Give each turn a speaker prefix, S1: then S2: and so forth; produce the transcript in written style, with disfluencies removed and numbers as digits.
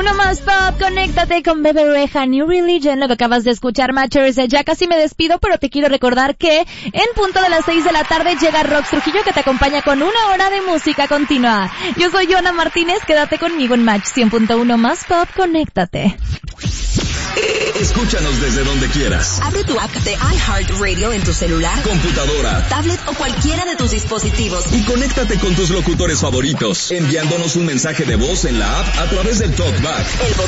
S1: 101 más pop, conéctate con Bebe Rexha, New Religion, lo que acabas de escuchar, Matchers. Ya casi me despido, pero te quiero recordar que en punto de las 6 de la tarde llega Rox Trujillo, que te acompaña con 1 hora de música continua. Yo soy Yona Martínez, quédate conmigo en Match 100.1 más pop, conéctate.
S2: Escúchanos desde donde quieras.
S3: Abre tu app de iHeartRadio en tu celular,
S2: computadora,
S3: tablet o cualquiera de tus dispositivos.
S2: Y conéctate con tus locutores favoritos, enviándonos un mensaje de voz en la app a través del TalkBack.
S3: El